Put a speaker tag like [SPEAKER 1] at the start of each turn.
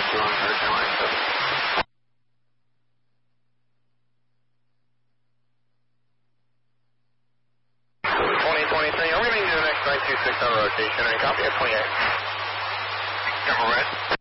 [SPEAKER 1] 2023, I'm going to do the next 926 on rotation and copy at 28.
[SPEAKER 2] Careful red.